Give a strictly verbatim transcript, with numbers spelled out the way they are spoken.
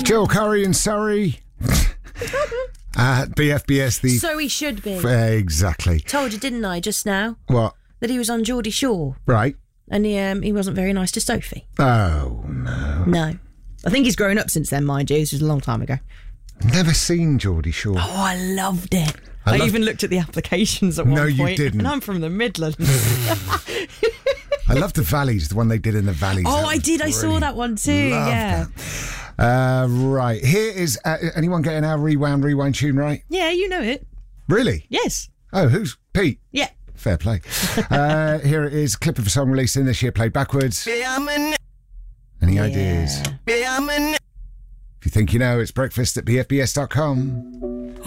Joel Curry in Surrey. At B F B S, the... So he should be. Exactly. Told you, didn't I, just now? What? That he was on Geordie Shore. Right. And he, um, he wasn't very nice to Sophie. Oh, no. No. I think he's grown up since then, mind you. This was a long time ago. Never seen Geordie Shore. Oh, I loved it. I I, loved- even looked at the applications at one No, point. you didn't. And I'm from the Midlands. I love the Valleys, the one they did in the Valleys. Oh, That I was did. I saw brilliant. that one too. Loved yeah. that. Uh, right. Here is... Uh, anyone getting our Rewound Rewind tune right? Yeah, you know it. Really? Yes. Oh, who's... Pete? Yeah. Fair play. uh, here it is. Clip of a song released in this year, played backwards. Any Yeah. ideas? If you think you know, it's breakfast at b f b s dot com.